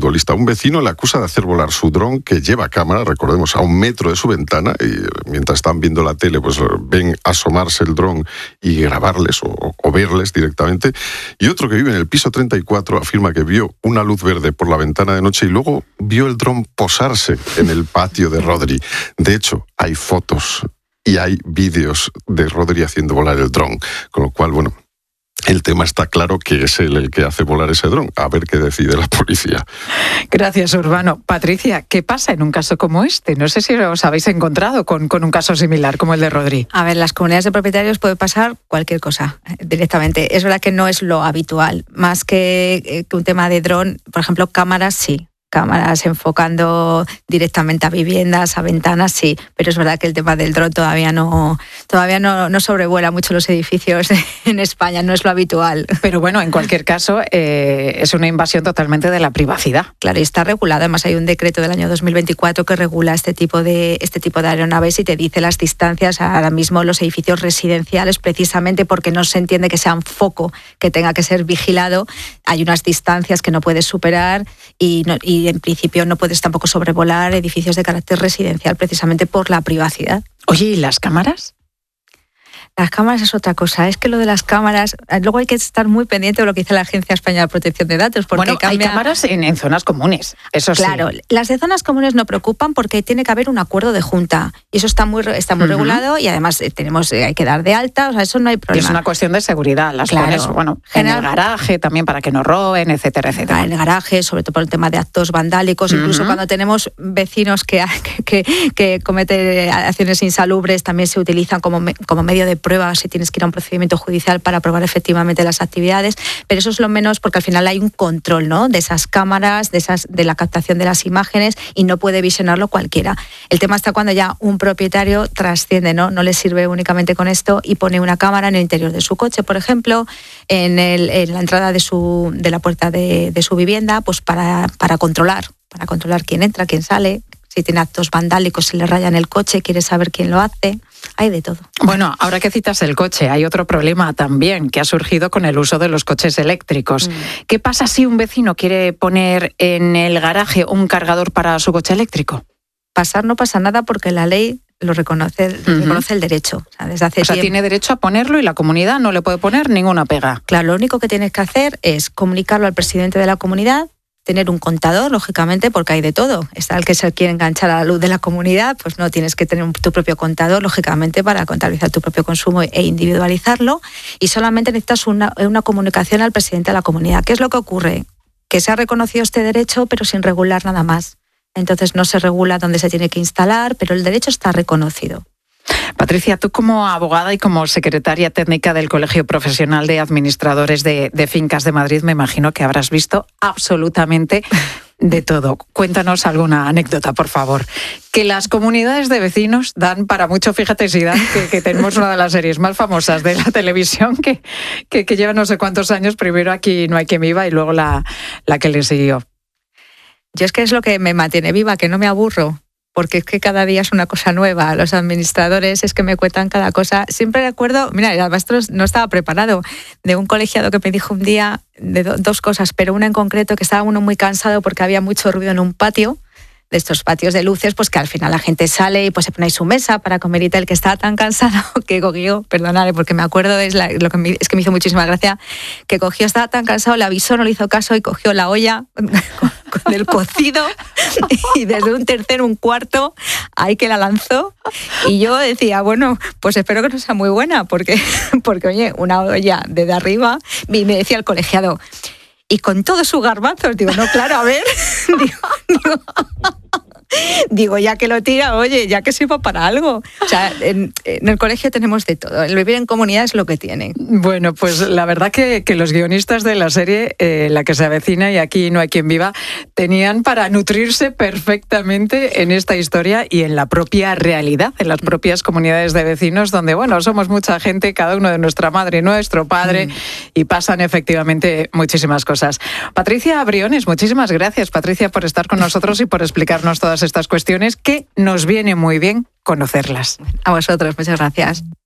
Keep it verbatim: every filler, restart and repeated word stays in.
futbolista. Un vecino le acusa de hacer volar su dron, que lleva cámara, recordemos, a un metro de su ventana, y mientras están viendo la tele, pues ven asomarse el dron y grabarles o, o verles directamente. Y otro que vive en el piso treinta y cuatro afirma que vio una luz verde por la ventana de noche y luego vio el dron posarse en el patio de Rodri. De hecho, hay fotos y hay vídeos de Rodri haciendo volar el dron, con lo cual, bueno, el tema está claro que es él el que hace volar ese dron. A ver qué decide la policía. Gracias, Urbano. Patricia, ¿qué pasa en un caso como este? No sé si os habéis encontrado con, con un caso similar como el de Rodri. A ver, las comunidades de propietarios puede pasar cualquier cosa directamente. Es verdad que no es lo habitual. Más que, que un tema de dron, por ejemplo, cámaras sí. Cámaras enfocando directamente a viviendas, a ventanas, sí, pero es verdad que el tema del dron todavía no todavía no, no sobrevuela mucho los edificios en España, no es lo habitual. Pero bueno, en cualquier caso, eh, es una invasión totalmente de la privacidad. Claro, y está regulado. Además, hay un decreto del año dos mil veinticuatro que regula este tipo de este tipo de aeronaves y te dice las distancias. Ahora mismo los edificios residenciales, precisamente porque no se entiende que sea un foco que tenga que ser vigilado, hay unas distancias que no puedes superar y, no, y en principio no puedes tampoco sobrevolar edificios de carácter residencial precisamente por la privacidad. Oye, ¿y las cámaras? Las cámaras es otra cosa. Es que lo de las cámaras, luego hay que estar muy pendiente de lo que dice la Agencia Española de Protección de Datos. Porque bueno, cambia... hay cámaras en, en zonas comunes, eso sí. Claro, las de zonas comunes no preocupan porque tiene que haber un acuerdo de junta. Y eso está muy, está muy uh-huh. regulado y además tenemos, hay que dar de alta, o sea, eso no hay problema. Y es una cuestión de seguridad. Las claro. pones, bueno, General... en el garaje también para que no roben, etcétera, etcétera. En el garaje, sobre todo por el tema de actos vandálicos, uh-huh. incluso cuando tenemos vecinos que, que, que, que cometen acciones insalubres, también se utilizan como, me, como medio de prueba si tienes que ir a un procedimiento judicial para probar efectivamente las actividades, pero eso es lo menos porque al final hay un control, ¿no?, de esas cámaras, de esas de la captación de las imágenes y no puede visionarlo cualquiera. El tema está cuando ya un propietario trasciende, ¿no? No le sirve únicamente con esto y pone una cámara en el interior de su coche, por ejemplo, en, el, en la entrada de su de la puerta de, de su vivienda, pues para, para controlar, para controlar quién entra, quién sale. Si tiene actos vandálicos, se le rayan el coche, quiere saber quién lo hace. Hay de todo. Bueno, ahora que citas el coche, hay otro problema también que ha surgido con el uso de los coches eléctricos. Mm. ¿Qué pasa si un vecino quiere poner en el garaje un cargador para su coche eléctrico? Pasar no pasa nada porque la ley lo reconoce, uh-huh. reconoce el derecho. O sea, desde hace o sea, tiempo... tiene derecho a ponerlo y la comunidad no le puede poner ninguna pega. Claro, lo único que tienes que hacer es comunicarlo al presidente de la comunidad, tener un contador, lógicamente, porque hay de todo. Está el que se quiere enganchar a la luz de la comunidad, pues no, tienes que tener un, tu propio contador, lógicamente, para contabilizar tu propio consumo e individualizarlo. Y solamente necesitas una, una comunicación al presidente de la comunidad. ¿Qué es lo que ocurre? Que se ha reconocido este derecho, pero sin regular nada más. Entonces no se regula dónde se tiene que instalar, pero el derecho está reconocido. Patricia, tú como abogada y como secretaria técnica del Colegio Profesional de Administradores de, de Fincas de Madrid, me imagino que habrás visto absolutamente de todo. Cuéntanos alguna anécdota, por favor. Que las comunidades de vecinos dan para mucho, fíjate si dan, que, que tenemos una de las series más famosas de la televisión que, que, que lleva no sé cuántos años, primero Aquí no hay quien viva y luego la, la que le siguió. Yo es que es lo que me mantiene viva, que no me aburro. Porque es que cada día es una cosa nueva. Los administradores es que me cuentan cada cosa. Siempre recuerdo, mira, el maestro no estaba preparado, de un colegiado que me dijo un día de do, dos cosas, pero una en concreto, que estaba uno muy cansado porque había mucho ruido en un patio, de estos patios de luces, pues que al final la gente sale y pues se pone ahí su mesa para comer y tal, que estaba tan cansado que cogió, perdonad, porque me acuerdo, es, la, lo que me, es que me hizo muchísima gracia, que cogió, estaba tan cansado, le avisó, no le hizo caso y cogió la olla con, con el cocido y desde un tercero, un cuarto, ahí que la lanzó. Y yo decía, bueno, pues espero que no sea muy buena, porque, porque oye, una olla desde arriba, y me decía el colegiado, y con todos sus garbanzos, digo, no, claro, a ver, digo, digo, digo, ya que lo tira, oye, ya que sirva para algo. O sea, en, en el colegio tenemos de todo, el vivir en comunidad es lo que tiene. Bueno, pues la verdad que, que los guionistas de la serie, eh, La que se avecina y Aquí no hay quien viva, tenían para nutrirse perfectamente en esta historia y en la propia realidad, en las propias comunidades de vecinos, donde, bueno, somos mucha gente, cada uno de nuestra madre y nuestro padre, mm. y pasan efectivamente muchísimas cosas. Patricia Briones, muchísimas gracias, Patricia, por estar con nosotros y por explicarnos todas estas cuestiones que nos viene muy bien conocerlas. A vosotros, muchas gracias.